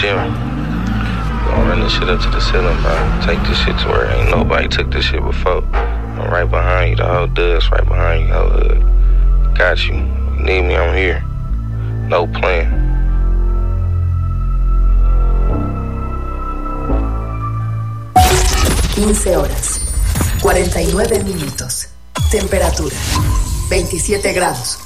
gym. Gonna run this shit up to the ceiling, bro. Take this shit to where ain't nobody took this shit before. I'm right behind you, the whole dust right behind you, whole hood. Got you. You need me, I'm here. No plan. (15 horas, 49 minutos). Temperatura: 27 grados.